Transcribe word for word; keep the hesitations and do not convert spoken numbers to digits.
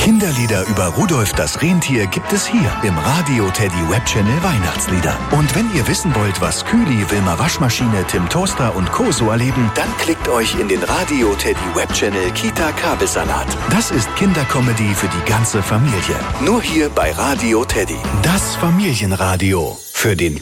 Kinderlieder über Rudolf das Rentier gibt es hier im Radio Teddy Webchannel Weihnachtslieder. Und wenn ihr wissen wollt, was Kühli, Wilma Waschmaschine, Tim Toaster und Co. so erleben, dann klickt euch in den Radio Teddy Webchannel Kita Kabelsalat. Das ist Kindercomedy für die ganze Familie. Nur hier bei Radio Teddy. Das Familienradio für den